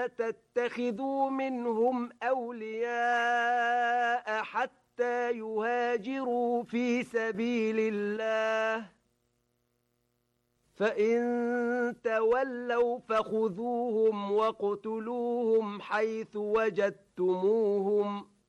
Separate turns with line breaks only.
ولا تتخذوا منهم أولياء حتى يهاجروا في سبيل الله فإن تولوا فخذوهم واقتلوهم حيث وجدتموهم